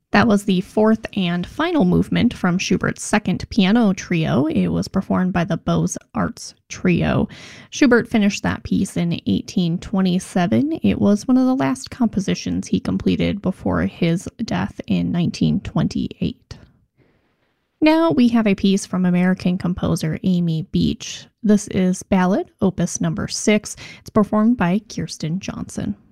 That was the fourth and final movement from Schubert's second piano trio. It was performed by the Beaux-Arts Trio. Schubert finished that piece in 1827. It was one of the last compositions he completed before his death in 1928. Now we have a piece from American composer Amy Beach. This is Ballad, Opus number 6. It's performed by Kirsten Johnson.